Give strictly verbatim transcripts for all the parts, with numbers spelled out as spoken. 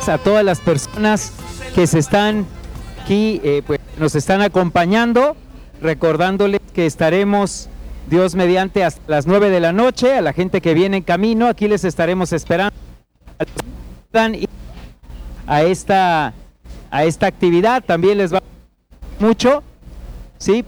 a todas las personas que se están aquí, eh, pues nos están acompañando, recordándoles que estaremos, Dios mediante, hasta las nueve de la noche. A la gente que viene en camino, aquí les estaremos esperando a esta, a esta actividad. También les va mucho, ¿sí?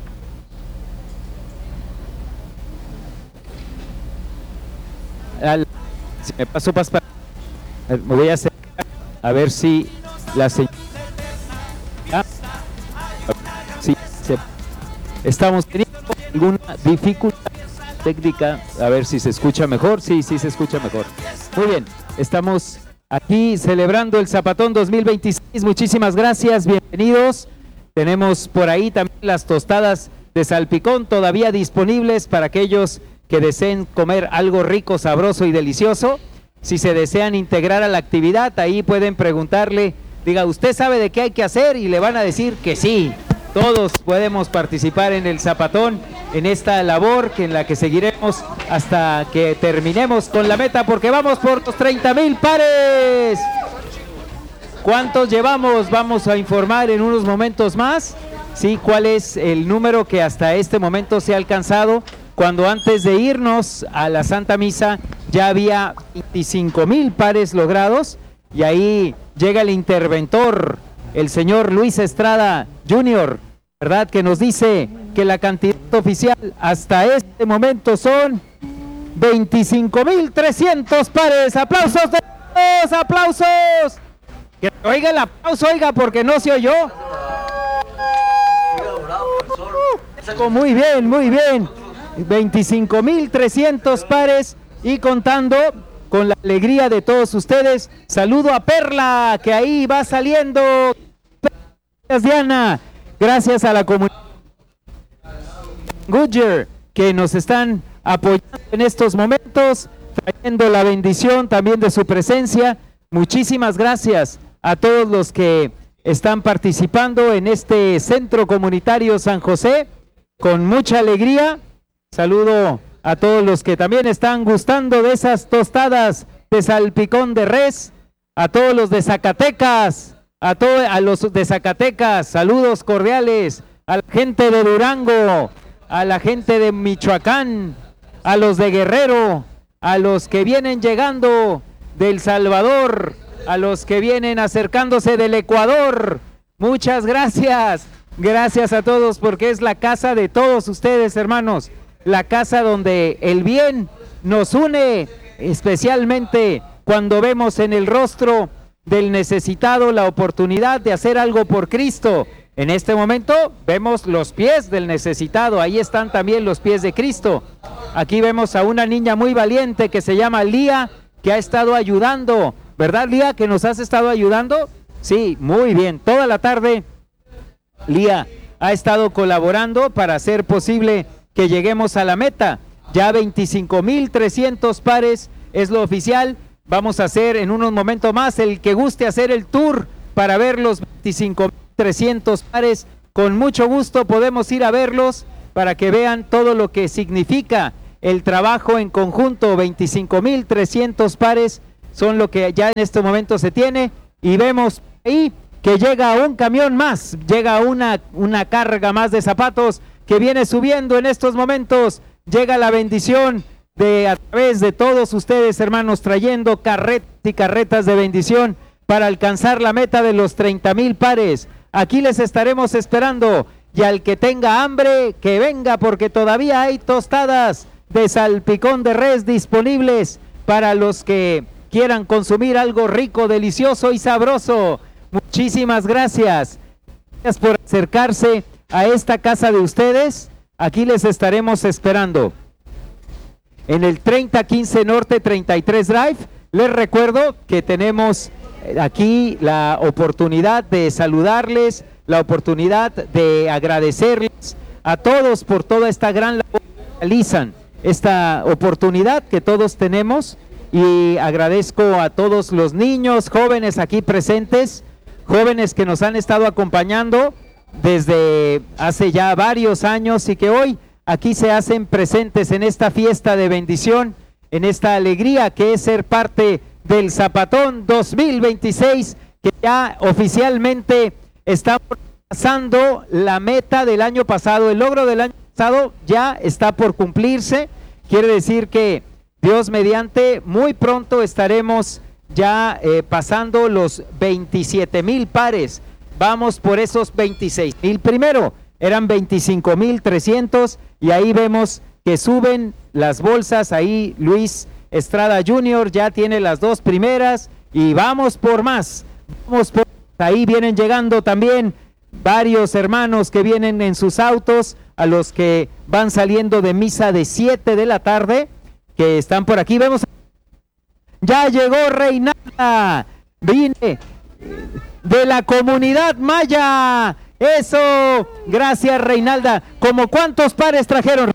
Al, si me paso pas para, me voy a hacer a ver si la señora, ah, si se, estamos teniendo alguna dificultad técnica, a ver si se escucha mejor. Sí, sí se escucha mejor. Muy bien, estamos aquí celebrando el Zapatón dos mil veintiséis. Muchísimas gracias, bienvenidos. Tenemos por ahí también las tostadas de salpicón todavía disponibles para aquellos que deseen comer algo rico, sabroso y delicioso. Si se desean integrar a la actividad, ahí pueden preguntarle, diga, ¿usted sabe de qué hay que hacer? Y le van a decir que sí. Todos podemos participar en el Zapatón, en esta labor que en la que seguiremos hasta que terminemos con la meta, porque vamos por los treinta mil pares. ¿Cuántos llevamos? Vamos a informar en unos momentos más, sí, cuál es el número que hasta este momento se ha alcanzado, cuando antes de irnos a la Santa Misa ya había veinticinco mil pares logrados, y ahí llega el interventor, el señor Luis Estrada junior, ¿verdad? Que nos dice que la cantidad oficial hasta este momento son veinticinco mil trescientos pares. ¡Aplausos de todos! ¡Aplausos! Que oiga el aplauso, oiga, porque no se oyó. Muy bien, muy bien. veinticinco mil trescientos pares y contando, con la alegría de todos ustedes. Saludo a Perla, que ahí va saliendo. Gracias, Diana. Gracias a la comunidad Goodyear, que nos están apoyando en estos momentos, trayendo la bendición también de su presencia. Muchísimas gracias a todos los que están participando en este Centro Comunitario San José, con mucha alegría. Saludo a todos los que también están gustando de esas tostadas de salpicón de res, a todos los de Zacatecas, a, todo, a los de Zacatecas, saludos cordiales, a la gente de Durango, a la gente de Michoacán, a los de Guerrero, a los que vienen llegando de El Salvador, a los que vienen acercándose del Ecuador. Muchas gracias, gracias a todos, porque es la casa de todos ustedes, hermanos, la casa donde el bien nos une, especialmente cuando vemos en el rostro del necesitado la oportunidad de hacer algo por Cristo. En este momento vemos los pies del necesitado, ahí están también los pies de Cristo. Aquí vemos a una niña muy valiente que se llama Lía, que ha estado ayudando, ¿verdad, Lía? ¿Que nos has estado ayudando? Sí, muy bien, toda la tarde Lía ha estado colaborando para hacer posible que lleguemos a la meta. Ya veinticinco mil trescientos pares es lo oficial. Vamos a hacer en unos momentos más, el que guste hacer el tour para ver los veinticinco mil trescientos pares, con mucho gusto podemos ir a verlos para que vean todo lo que significa el trabajo en conjunto. Veinticinco mil trescientos pares son lo que ya en este momento se tiene, y vemos ahí que llega un camión más, llega una, una carga más de zapatos que viene subiendo en estos momentos. Llega la bendición de a través de todos ustedes, hermanos, trayendo carretas y carretas de bendición para alcanzar la meta de los treinta mil pares. Aquí les estaremos esperando, y al que tenga hambre, que venga, porque todavía hay tostadas de salpicón de res disponibles para los que quieran consumir algo rico, delicioso y sabroso. Muchísimas gracias. Gracias por acercarse a esta casa de ustedes. Aquí les estaremos esperando en el treinta quince Norte treinta y tres Drive. Les recuerdo que tenemos aquí la oportunidad de saludarles, la oportunidad de agradecerles a todos por toda esta gran labor que realizan, esta oportunidad que todos tenemos, y agradezco a todos los niños, jóvenes aquí presentes, jóvenes que nos han estado acompañando desde hace ya varios años y que hoy aquí se hacen presentes en esta fiesta de bendición, en esta alegría que es ser parte del Zapatón dos mil veintiséis, que ya oficialmente está pasando la meta del año pasado. El logro del año pasado ya está por cumplirse. Quiere decir que Dios mediante muy pronto estaremos ya eh, pasando los veintisiete mil pares. Vamos por esos veintiséis mil. Primero eran veinticinco mil trescientos y ahí vemos que suben las bolsas. Ahí Luis Estrada junior ya tiene las dos primeras y vamos por más. Vamos por ahí, vienen llegando también varios hermanos que vienen en sus autos, a los que van saliendo de misa de siete de la tarde, que están por aquí. Vemos, ya llegó Reinalda, viene de la comunidad maya. Eso, gracias Reinalda. ¿Cómo cuántos pares trajeron?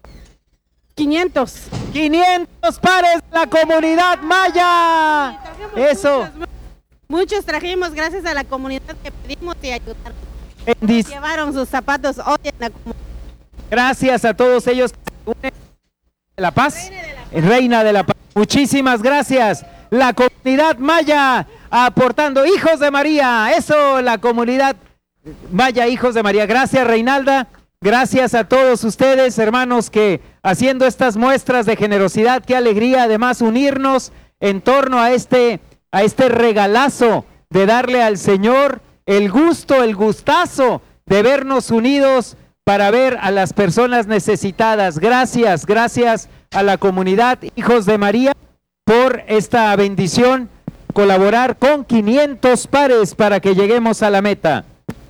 quinientos. quinientos pares de la comunidad maya. Eso. Muchos, muchos trajimos gracias a la comunidad que pedimos y ayudaron. Bendis. Llevaron sus zapatos hoy en la comunidad. Gracias a todos ellos que se unen de La Paz, Reina de la Paz. Reina de la Paz. Muchísimas gracias. La comunidad maya aportando. Hijos de María, eso, la comunidad maya, hijos de María. Gracias Reinalda, gracias a todos ustedes, hermanos, que haciendo estas muestras de generosidad. Qué alegría además unirnos en torno a este, a este regalazo de darle al Señor el gusto, el gustazo de vernos unidos para ver a las personas necesitadas. Gracias, gracias a la comunidad Hijos de María por esta bendición, colaborar con quinientos pares para que lleguemos a la meta.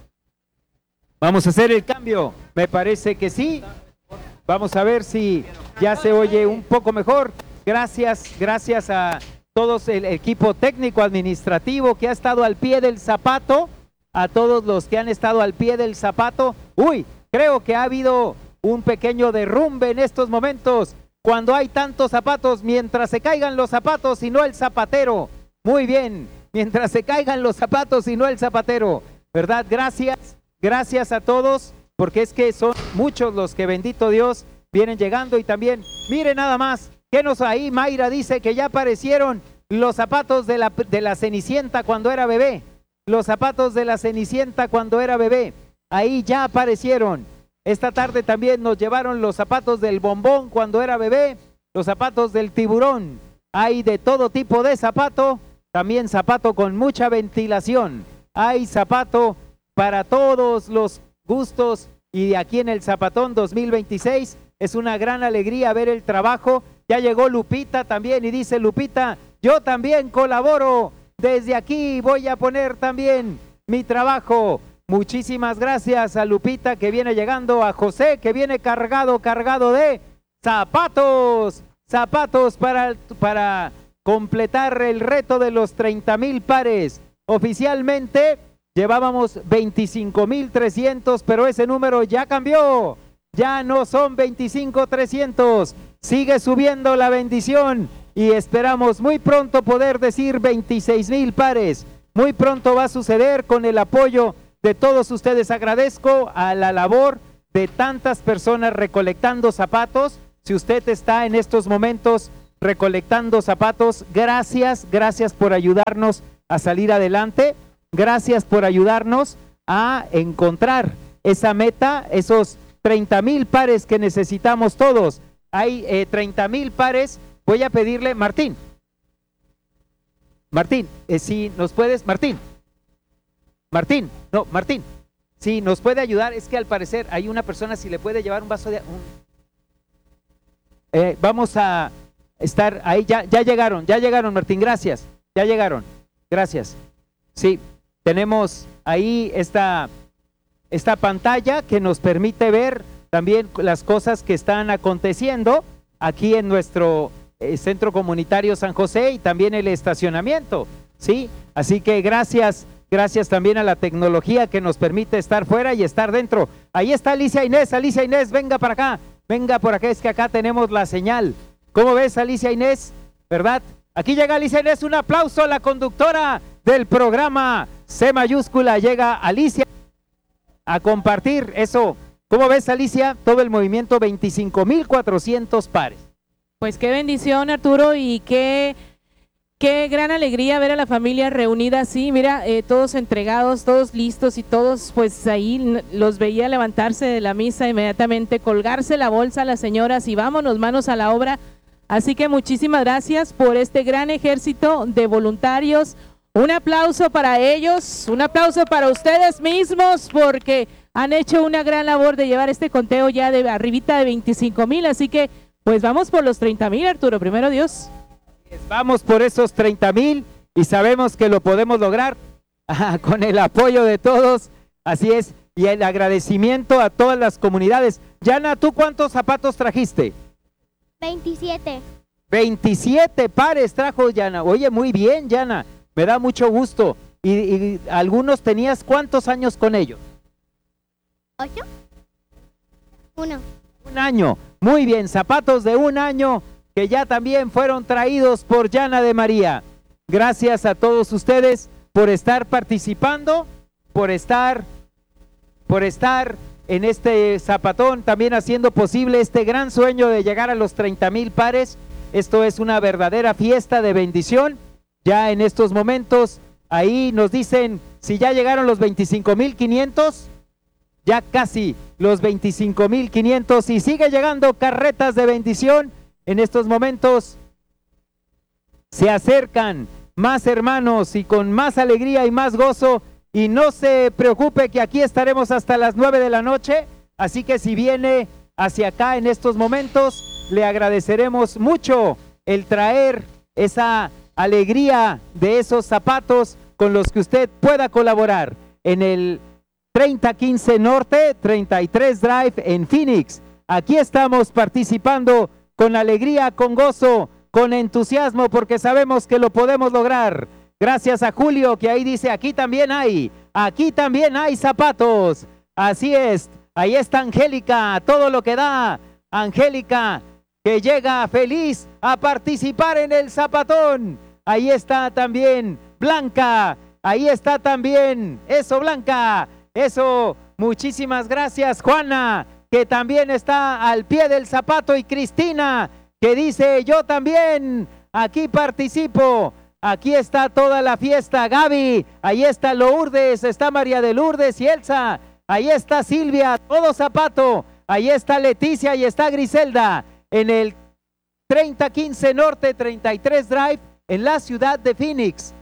Vamos a hacer el cambio, me parece que sí. Vamos a ver si ya se oye un poco mejor. Gracias, gracias a todos el equipo técnico administrativo que ha estado al pie del zapato, a todos los que han estado al pie del zapato. Uy, creo que ha habido un pequeño derrumbe en estos momentos, cuando hay tantos zapatos, mientras se caigan los zapatos y no el zapatero. Muy bien, mientras se caigan los zapatos y no el zapatero, ¿verdad? Gracias, gracias a todos, porque es que son muchos los que, bendito Dios, vienen llegando. Y también, mire nada más, que nos ahí, Mayra dice que ya aparecieron los zapatos de la, de la Cenicienta cuando era bebé. Los zapatos de la Cenicienta cuando era bebé, ahí ya aparecieron. Esta tarde también nos llevaron los zapatos del Bombón cuando era bebé, los zapatos del Tiburón. Hay de todo tipo de zapato, también zapato con mucha ventilación. Hay zapato para todos los gustos, y de aquí en el Zapatón dos mil veintiséis es una gran alegría ver el trabajo. Ya llegó Lupita también y dice Lupita, yo también colaboro. Desde aquí voy a poner también mi trabajo. Muchísimas gracias a Lupita que viene llegando, a José que viene cargado, cargado de zapatos, zapatos para, para completar el reto de los treinta mil pares. Oficialmente llevábamos veinticinco mil trescientos, pero ese número ya cambió, ya no son veinticinco mil trescientos, sigue subiendo la bendición y esperamos muy pronto poder decir veintiséis mil pares. Muy pronto va a suceder con el apoyo de todos ustedes. Agradezco a la labor de tantas personas recolectando zapatos. Si usted está en estos momentos recolectando zapatos, gracias, gracias por ayudarnos a salir adelante. Gracias por ayudarnos a encontrar esa meta, esos treinta mil pares que necesitamos todos. Hay eh, treinta mil pares. Voy a pedirle, Martín, Martín, eh, si nos puedes, Martín, Martín, no, Martín, si nos puede ayudar, es que al parecer hay una persona, si le puede llevar un vaso de... Un, eh, vamos a estar ahí, ya, ya llegaron, ya llegaron, Martín, gracias, ya llegaron, gracias. Sí, tenemos ahí esta, esta pantalla que nos permite ver también las cosas que están aconteciendo aquí en nuestro eh, Centro Comunitario San José y también el estacionamiento, ¿sí? Así que gracias, gracias también a la tecnología que nos permite estar fuera y estar dentro. Ahí está Alicia Inés, Alicia Inés, venga para acá, venga por acá, es que acá tenemos la señal. ¿Cómo ves, Alicia Inés? ¿Verdad? Aquí llega Alicia Inés, un aplauso a la conductora del programa C mayúscula, llega Alicia a compartir eso. ¿Cómo ves, Alicia? Todo el movimiento, veinticinco mil cuatrocientos pares. Pues qué bendición, Arturo, y qué Qué gran alegría ver a la familia reunida así, mira, eh, todos entregados, todos listos y todos pues ahí los veía levantarse de la misa inmediatamente, colgarse la bolsa a las señoras y vámonos, manos a la obra. Así que muchísimas gracias por este gran ejército de voluntarios. Un aplauso para ellos, un aplauso para ustedes mismos porque han hecho una gran labor de llevar este conteo ya de arribita de veinticinco mil, así que pues vamos por los treinta mil, Arturo, primero Dios. Vamos por esos treinta mil y sabemos que lo podemos lograr ah, con el apoyo de todos, así es, y el agradecimiento a todas las comunidades. Yana, ¿tú cuántos zapatos trajiste? veintisiete. veintisiete pares trajo Yana. Oye, muy bien, Yana, me da mucho gusto. ¿Y, y algunos tenías cuántos años con ellos? ¿Ocho? Uno. Un año, muy bien, zapatos de un año que ya también fueron traídos por Yana de María. Gracias a todos ustedes por estar participando, por estar, por estar en este zapatón, también haciendo posible este gran sueño de llegar a los treinta mil pares. Esto es una verdadera fiesta de bendición. Ya en estos momentos, ahí nos dicen si ya llegaron los veinticinco mil quinientos, ya casi los veinticinco mil quinientos y sigue llegando carretas de bendición. En estos momentos se acercan más hermanos y con más alegría y más gozo, y no se preocupe que aquí estaremos hasta las nueve de la noche, así que si viene hacia acá en estos momentos, le agradeceremos mucho el traer esa alegría de esos zapatos con los que usted pueda colaborar en el treinta quince Norte, treinta y tres Drive en Phoenix. Aquí estamos participando con alegría, con gozo, con entusiasmo, porque sabemos que lo podemos lograr. Gracias a Julio, que ahí dice, aquí también hay, aquí también hay zapatos. Así es, ahí está Angélica, todo lo que da. Angélica, que llega feliz a participar en el zapatón. Ahí está también Blanca, ahí está también, eso Blanca, eso, muchísimas gracias Juana, que también está al pie del zapato, y Cristina, que dice, yo también, aquí participo. Aquí está toda la fiesta. Gaby, ahí está Lourdes, está María de Lourdes y Elsa, ahí está Silvia, todo zapato, ahí está Leticia y está Griselda, en el treinta quince Norte, treinta y tres Drive, en la ciudad de Phoenix.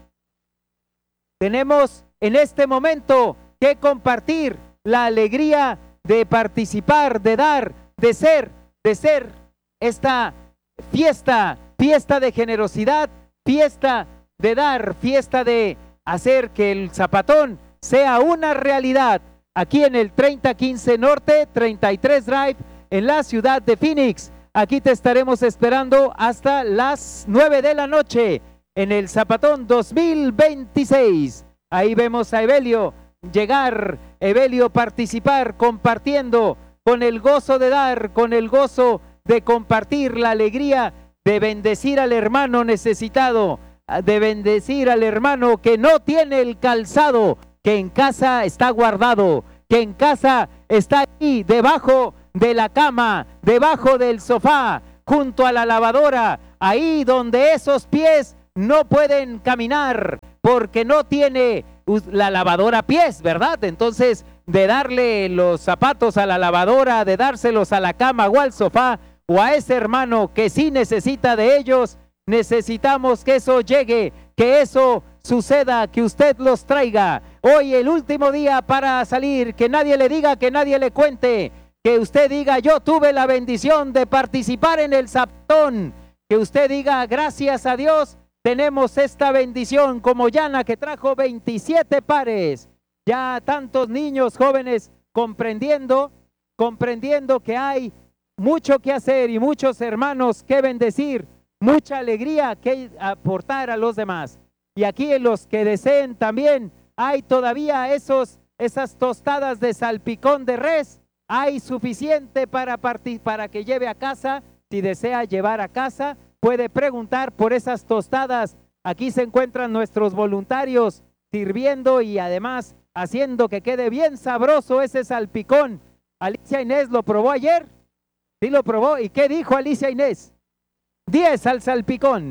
Tenemos en este momento que compartir la alegría de participar, de dar, de ser, de ser esta fiesta, fiesta de generosidad, fiesta de dar, fiesta de hacer que el zapatón sea una realidad aquí en el treinta quince Norte, treinta y tres Drive, en la ciudad de Phoenix. Aquí te estaremos esperando hasta las nueve de la noche en el Zapatón dos mil veintiséis. Ahí vemos a Evelio llegar, Evelio participar, compartiendo, con el gozo de dar, con el gozo de compartir, la alegría de bendecir al hermano necesitado, de bendecir al hermano que no tiene el calzado, que en casa está guardado, que en casa está ahí debajo de la cama, debajo del sofá, junto a la lavadora, ahí donde esos pies no pueden caminar porque no tiene la lavadora pies, ¿verdad? Entonces, de darle los zapatos a la lavadora, de dárselos a la cama o al sofá, o a ese hermano que sí necesita de ellos, necesitamos que eso llegue, que eso suceda, que usted los traiga. Hoy el último día para salir, que nadie le diga, que nadie le cuente, que usted diga, yo tuve la bendición de participar en el Zapatón, que usted diga, gracias a Dios, tenemos esta bendición, como Yana, que trajo veintisiete pares, ya tantos niños jóvenes comprendiendo, comprendiendo que hay mucho que hacer y muchos hermanos que bendecir, mucha alegría que aportar a los demás. Y aquí en los que deseen también, hay todavía esos, esas tostadas de salpicón de res, hay suficiente para, partir, para que lleve a casa. Si desea llevar a casa, puede preguntar por esas tostadas. Aquí se encuentran nuestros voluntarios sirviendo y además haciendo que quede bien sabroso ese salpicón. Alicia Inés lo probó ayer. Sí lo probó. ¿Y qué dijo Alicia Inés? diez al salpicón.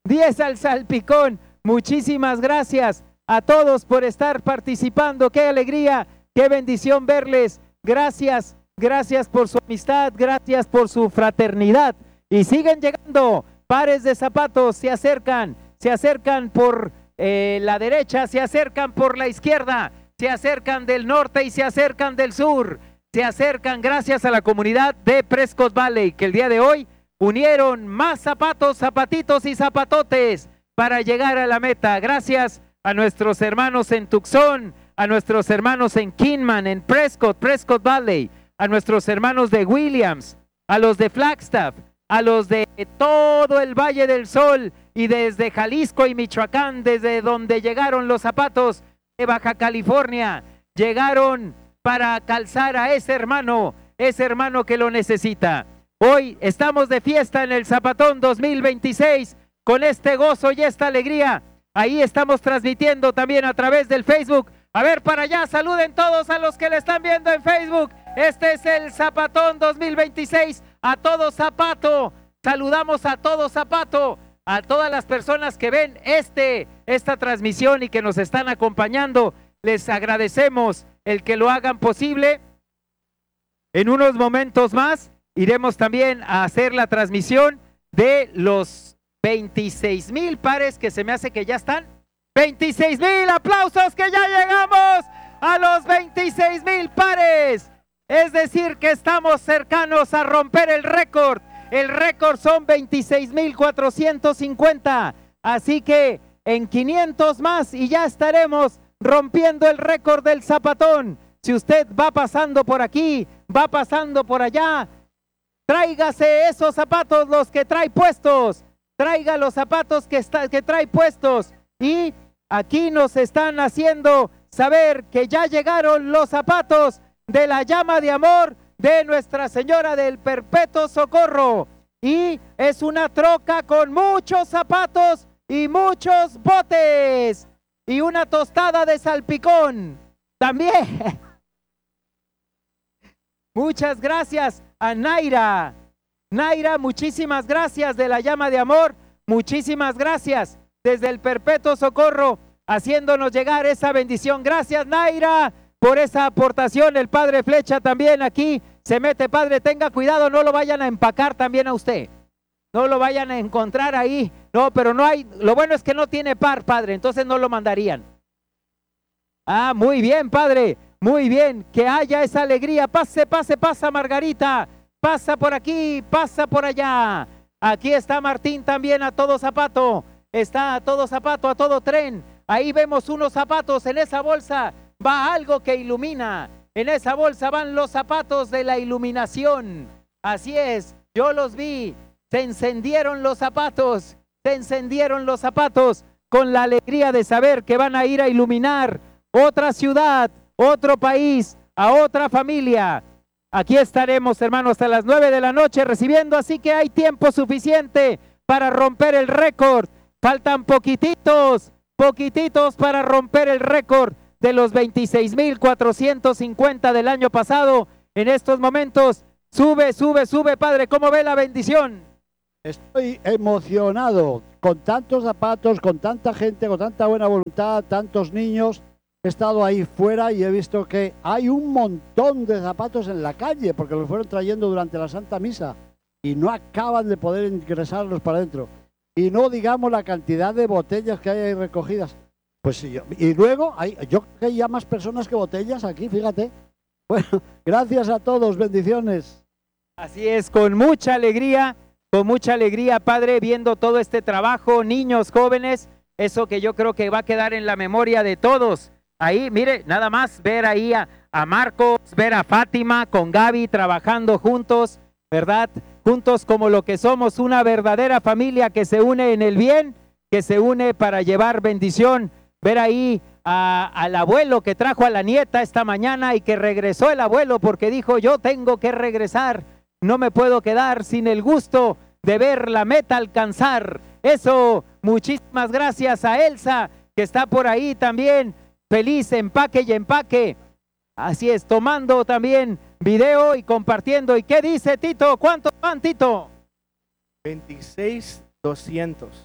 diez al salpicón. Muchísimas gracias a todos por estar participando. Qué alegría, qué bendición verles. Gracias, gracias por su amistad, gracias por su fraternidad. Y siguen llegando pares de zapatos, se acercan, se acercan por eh, la derecha, se acercan por la izquierda, se acercan del norte y se acercan del sur. Se acercan gracias a la comunidad de Prescott Valley, que el día de hoy unieron más zapatos, zapatitos y zapatotes para llegar a la meta. Gracias a nuestros hermanos en Tucson, a nuestros hermanos en Kingman, en Prescott, Prescott Valley, a nuestros hermanos de Williams, a los de Flagstaff, a los de todo el Valle del Sol y desde Jalisco y Michoacán, desde donde llegaron los zapatos de Baja California, llegaron para calzar a ese hermano, ese hermano que lo necesita. Hoy estamos de fiesta en el Zapatón dos mil veintiséis, con este gozo y esta alegría. Ahí estamos transmitiendo también a través del Facebook. A ver, para allá, saluden todos a los que le están viendo en Facebook. Este es el Zapatón dos mil veintiséis, a todo zapato. Saludamos a todo zapato, a todas las personas que ven este, esta transmisión y que nos están acompañando. Les agradecemos el que lo hagan posible. En unos momentos más iremos también a hacer la transmisión de los veintiséis mil pares que se me hace que ya están. veintiséis mil aplausos, que ya llegamos a los veintiséis mil pares. Es decir, que estamos cercanos a romper el récord. El récord son veintiséis mil cuatrocientos cincuenta. Así que en quinientos más y ya estaremos rompiendo el récord del Zapatón. Si usted va pasando por aquí, va pasando por allá, tráigase esos zapatos, los que trae puestos. Traiga los zapatos que, está, que trae puestos. Y aquí nos están haciendo saber que ya llegaron los zapatos de la llama de amor de Nuestra Señora del Perpetuo Socorro. Y es una troca con muchos zapatos y muchos botes. Y una tostada de salpicón. También. Muchas gracias a Naira. Naira, muchísimas gracias de la llama de amor. Muchísimas gracias desde el Perpetuo Socorro, haciéndonos llegar esa bendición. Gracias, Naira, por esa aportación. El padre Flecha también aquí se mete. Padre, tenga cuidado, no lo vayan a empacar también a usted. No lo vayan a encontrar ahí. No, pero no hay, lo bueno es que no tiene par, padre, entonces no lo mandarían. Ah, muy bien, padre, muy bien, que haya esa alegría. Pase, pase, pasa, Margarita. Pasa por aquí, pasa por allá. Aquí está Martín también, a todo zapato. Está a todo zapato, a todo tren. Ahí vemos unos zapatos. En esa bolsa va algo que ilumina. En esa bolsa van los zapatos de la iluminación. Así es, yo los vi. Se encendieron los zapatos. Se encendieron los zapatos con la alegría de saber que van a ir a iluminar otra ciudad, otro país, a otra familia. Aquí estaremos, hermanos, hasta las nueve de la noche recibiendo, así que hay tiempo suficiente para romper el récord. Faltan poquititos, poquititos para romper el récord de los veintiséis mil cuatrocientos cincuenta del año pasado. En estos momentos, sube, sube, sube, padre. ¿Cómo ve la bendición? Estoy emocionado con tantos zapatos, con tanta gente, con tanta buena voluntad, tantos niños. He estado ahí fuera y he visto que hay un montón de zapatos en la calle porque los fueron trayendo durante la Santa Misa y no acaban de poder ingresarlos para adentro. Y no digamos la cantidad de botellas que hay ahí recogidas. Pues sí, y luego hay, yo creo que hay ya más personas que botellas aquí, fíjate. Bueno, gracias a todos, bendiciones. Así es, con mucha alegría, con mucha alegría, padre, viendo todo este trabajo, niños, jóvenes, eso que yo creo que va a quedar en la memoria de todos. Ahí, mire, nada más ver ahí a, a Marcos, ver a Fátima con Gaby trabajando juntos, ¿verdad? Juntos como lo que somos, una verdadera familia que se une en el bien, que se une para llevar bendición. Ver ahí a, al abuelo que trajo a la nieta esta mañana y que regresó el abuelo porque dijo, yo tengo que regresar, no me puedo quedar sin el gusto de ver la meta alcanzar. Eso, muchísimas gracias a Elsa, que está por ahí también, feliz, empaque y empaque. Así es, tomando también video y compartiendo. ¿Y qué dice Tito? ¿Cuántos van, Tito? veintiséis mil doscientos.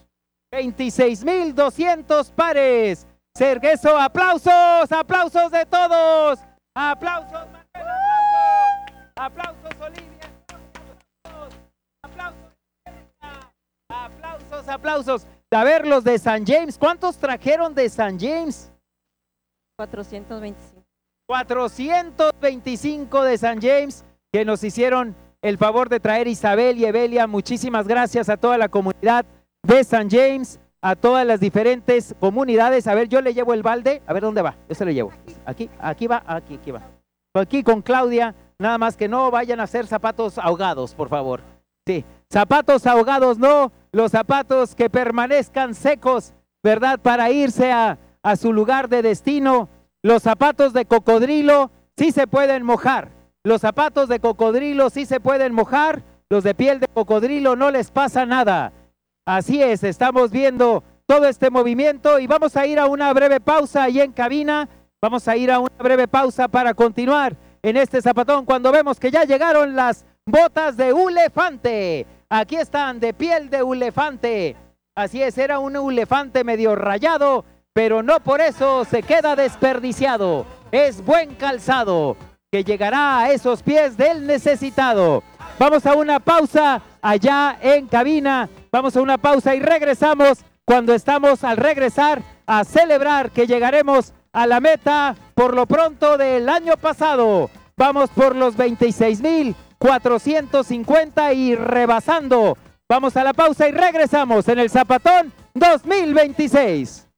veintiséis mil doscientos pares. Sergueso, aplausos, aplausos de todos. Aplausos, Manuel, aplausos. Aplausos, Olivia. Aplausos, aplausos, aplausos. A ver, los de San James, ¿cuántos trajeron de San James? cuatrocientos veinticinco. cuatrocientos veinticinco de San James, que nos hicieron el favor de traer Isabel y Evelia. Muchísimas gracias a toda la comunidad de San James, a todas las diferentes comunidades. A ver, yo le llevo el balde. A ver, ¿dónde va? Yo se lo llevo. Aquí, aquí va, aquí, aquí va. Aquí con Claudia, nada más que no vayan a hacer zapatos ahogados, por favor. Sí, zapatos ahogados no, los zapatos que permanezcan secos, ¿verdad? Para irse a, a su lugar de destino. Los zapatos de cocodrilo sí se pueden mojar. Los zapatos de cocodrilo sí se pueden mojar. Los de piel de cocodrilo no les pasa nada. Así es, estamos viendo todo este movimiento y vamos a ir a una breve pausa ahí en cabina. Vamos a ir a una breve pausa para continuar en este zapatón cuando vemos que ya llegaron las botas de elefante. Aquí están, de piel de elefante. Así es, era un elefante medio rayado, pero no por eso se queda desperdiciado. Es buen calzado que llegará a esos pies del necesitado. Vamos a una pausa allá en cabina. Vamos a una pausa y regresamos cuando estamos al regresar a celebrar que llegaremos a la meta por lo pronto del año pasado. Vamos por los veintiséis mil cuatrocientos cincuenta y rebasando. Vamos a la pausa y regresamos en el Zapatón dos mil veintiséis.